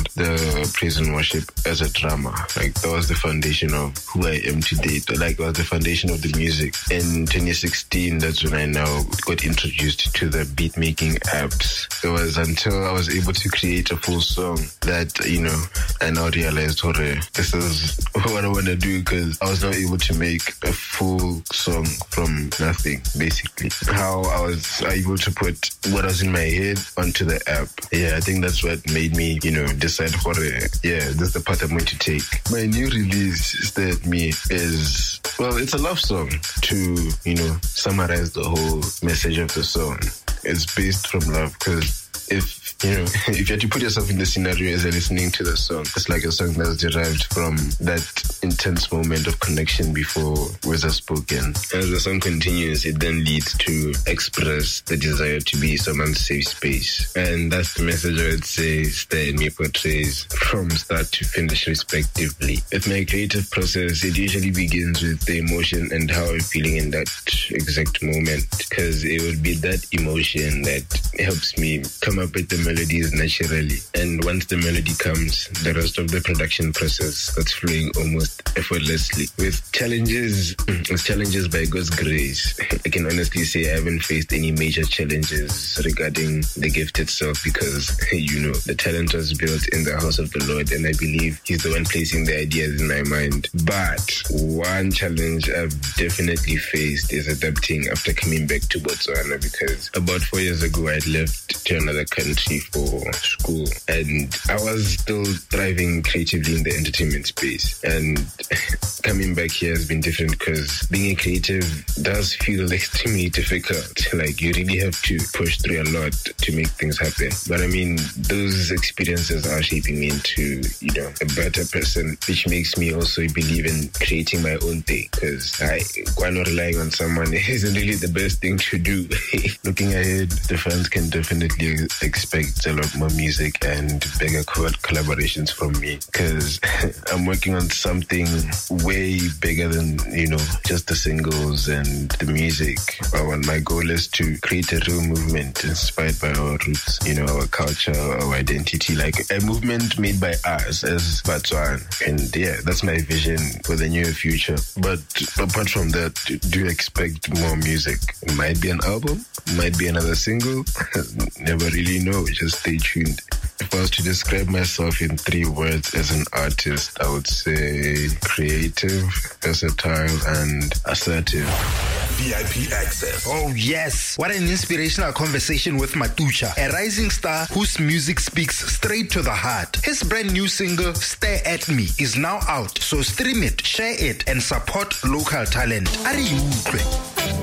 the praise and worship as a drama. Like, that was the foundation of who I am today. Like, it was the foundation of the music. In 2016, that's when I now got introduced to the beat making apps. It was until I was able to create a full song that, I now realized, this is what I want to do, because I was now able to make a full song from nothing, basically. How I was able to put what was in my head onto the app. Yeah, I think that's what made me, decide, this is the path I'm going to take. My new release, Stay At Me, is, it's a love song to, summarize the whole message of the song. It's based from love, because if you had to put yourself in the scenario as you're listening to the song, it's like a song that's derived from that intense moment of connection before words are spoken. As the song continues, it then leads to express the desire to be someone's safe space. And that's the message I would say Stay At Me portrays from start to finish, respectively. With my creative process, it usually begins with the emotion and how I'm feeling in that exact moment, because it would be that emotion that helps me come up with the melodies naturally. And once the melody comes, the rest of the production process starts flowing almost effortlessly. With challenges by God's grace, I can honestly say I haven't faced any major challenges regarding the gift itself, because, the talent was built in the house of the Lord, and I believe He's the one placing the ideas in my mind. But one challenge I've definitely faced is adapting after coming back to Botswana, because about 4 years ago, I'd left to another country for school, and I was still thriving creatively in the entertainment space. And coming back here has been different, because being a creative does feel extremely difficult. Like, you really have to push through a lot to make things happen. But I mean, those experiences are shaping me into, a better person, which makes me also believe in creating my own thing, because while not relying on someone isn't really the best thing to do. Looking ahead, the fans can definitely expect a lot more music and bigger collaborations from me, because I'm working on something way bigger than, just the singles and the music. My goal is to create a real movement inspired by our roots, our culture, our identity, like a movement made by us as Botswana. And yeah, that's my vision for the near future. But apart from that, do expect more music. It might be an album, might be another single. Never really know. Just stay tuned. If I was to describe myself in 3 words as an artist, I would say creative, versatile, and assertive. VIP access. Oh yes, what an inspirational conversation with Matucha, a rising star whose music speaks straight to the heart. His brand new single, Stay At Me, is now out, so stream it, share it, and support local talent. Are you